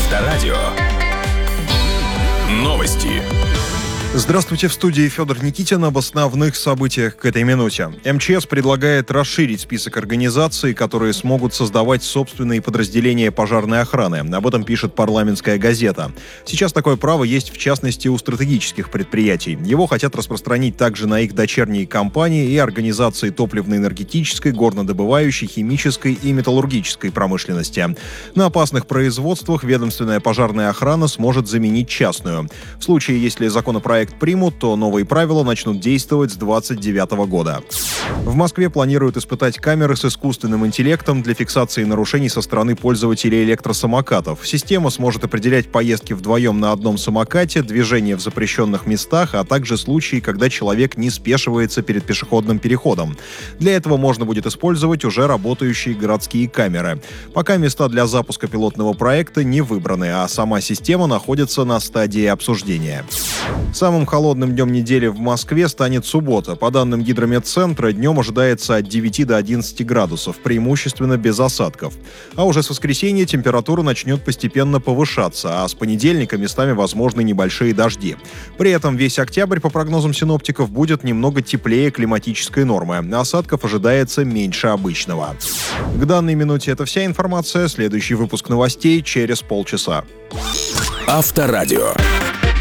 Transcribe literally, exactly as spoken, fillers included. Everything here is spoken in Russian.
Авторадио. Новости. Здравствуйте, в студии Федор Никитин. Об основных событиях к этой минуте. эм че эс предлагает расширить список организаций, которые смогут создавать собственные подразделения пожарной охраны. Об этом пишет «Парламентская газета». Сейчас такое право есть, в частности, у стратегических предприятий. Его хотят распространить также на их дочерние компании и организации топливно-энергетической, горнодобывающей, химической и металлургической промышленности. На опасных производствах ведомственная пожарная охрана сможет заменить частную. В случае, если законопроект примут, то новые правила начнут действовать с двадцать девятого года. В Москве планируют испытать камеры с искусственным интеллектом для фиксации нарушений со стороны пользователей электросамокатов. Система сможет определять поездки вдвоем на одном самокате, движение в запрещенных местах, а также случаи, когда человек не спешивается перед пешеходным переходом. Для этого можно будет использовать уже работающие городские камеры. Пока места для запуска пилотного проекта не выбраны, а сама система находится на стадии обсуждения. Самым холодным днем недели в Москве станет суббота. По данным Гидрометцентра, днем ожидается от девяти до одиннадцати градусов, преимущественно без осадков. А уже с воскресенья температура начнет постепенно повышаться, а с понедельника местами возможны небольшие дожди. При этом весь октябрь, по прогнозам синоптиков, будет немного теплее климатической нормы. Осадков ожидается меньше обычного. К данной минуте это вся информация. Следующий выпуск новостей через полчаса. Авторадио.